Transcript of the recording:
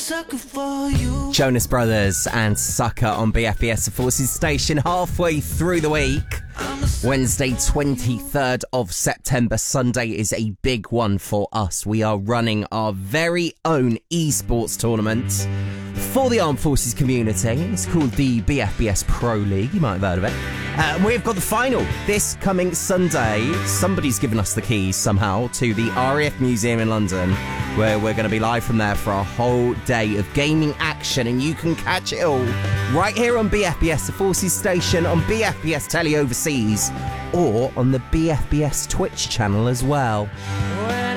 sucker for you. Jonas Brothers and Sucker on BFBS, the Forces station, halfway through the week. Wednesday, 23rd of September. Sunday is a big one for us. We are running our very own esports tournament for the Armed Forces community. It's called the BFBS Pro League. You might have heard of it. We've got the final this coming Sunday. Somebody's given us the keys somehow to the RAF Museum in London, where we're going to be live from there for a whole day of gaming action, and you can catch it all right here on BFBS, the Forces station, on BFBS Telly Overseas, or on the BFBS Twitch channel as well.